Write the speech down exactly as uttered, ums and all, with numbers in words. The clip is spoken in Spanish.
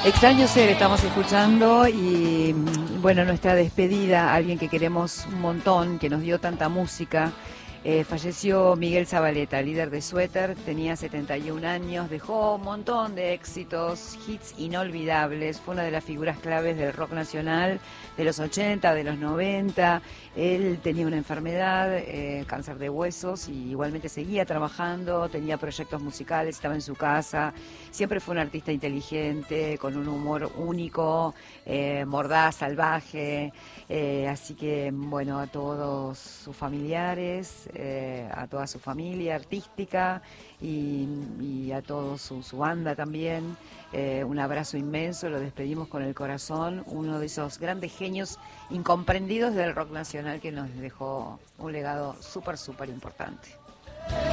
Extraño Ser estamos escuchando y bueno, nuestra despedida, alguien que queremos un montón, que nos dio tanta música. Eh, falleció Miguel Zabaleta, líder de Suéter, tenía setenta y un años, dejó un montón de éxitos, hits inolvidables, fue una de las figuras claves del rock nacional de los ochenta, de los noventa. Él tenía una enfermedad, eh, cáncer de huesos, y igualmente seguía trabajando, tenía proyectos musicales, estaba en su casa, siempre fue un artista inteligente, con un humor único, eh, mordaz, salvaje, eh, así que bueno, a todos sus familiares, eh, a toda su familia artística y, y a toda su, su banda también, eh, un abrazo inmenso, lo despedimos con el corazón, uno de esos grandes genios incomprendidos del rock nacional que nos dejó un legado súper, súper importante.